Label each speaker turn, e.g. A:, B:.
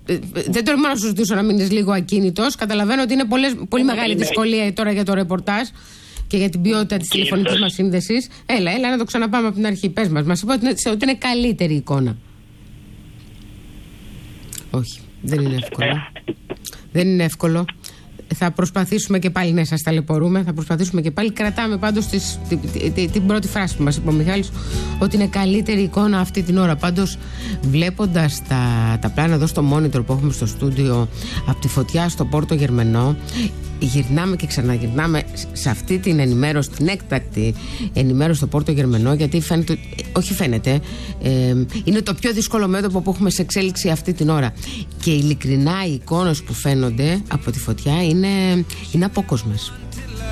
A: Δεν τολμώ να σου ζητήσω να μείνεις λίγο ακίνητος. Καταλαβαίνω ότι είναι πολύ μεγάλη δυσκολία τώρα για το ρεπορτάζ και για την ποιότητα της τηλεφωνικής μας σύνδεσης. Έλα να το ξαναπάμε από την αρχή. Πες μας είπα ότι είναι καλύτερη εικόνα. Όχι, δεν είναι εύκολο. Δεν είναι εύκολο. Θα προσπαθήσουμε και πάλι, ναι, σας ταλαιπωρούμε. Θα προσπαθήσουμε και πάλι. Κρατάμε πάντως την πρώτη φράση που μας είπε ο Μιχάλης, ότι είναι καλύτερη εικόνα αυτή την ώρα. Πάντως, βλέποντας τα πλάνα εδώ στο monitor που έχουμε στο στούντιο από τη φωτιά στο Πόρτο Γερμενό, γυρνάμε και ξαναγυρνάμε σε αυτή την ενημέρωση, την έκτακτη ενημέρωση στο Πόρτο Γερμενό, γιατί φαίνεται, είναι το πιο δύσκολο μέτωπο που έχουμε σε εξέλιξη αυτή την ώρα. Και ειλικρινά οι εικόνες που φαίνονται από τη φωτιά είναι απόκοσμες.